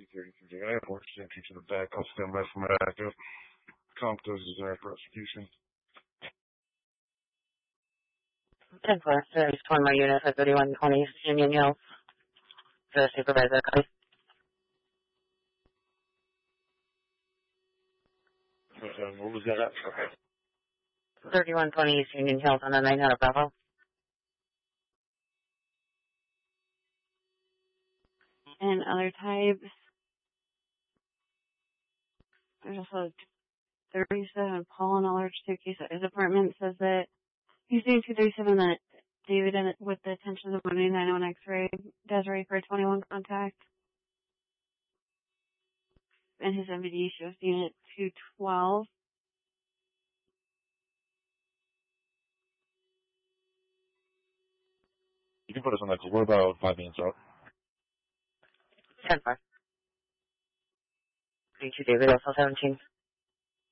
33 Airport, entry to the back. I'll stand by for my active. Comp does desire prosecution. 10-4, there's one more unit at 3120 Union Hills. The supervisor, please. What was that at? Okay. 3120 Union Hills on the 900 Bravo. And other types. There's also 37 Paul and Alert suitcase at his apartment. Says that he's doing 237 that David with the attention of 189 X-ray. Desiree for a 21 contact. And his MVD shows unit 212. You can put us on that. We're about 5 minutes out. 10-4. 32 David, also 17.